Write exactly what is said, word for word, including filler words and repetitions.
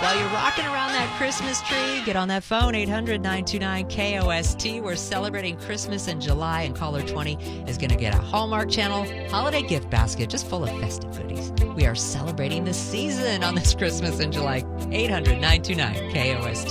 While you're rocking around that Christmas tree, get on that phone, eight hundred, nine two nine, K O S T. We're celebrating Christmas in July, and caller twenty is going to get a Hallmark Channel holiday gift basket just full of festive goodies. We are celebrating the season on this Christmas in July. eight hundred, nine two nine, K O S T.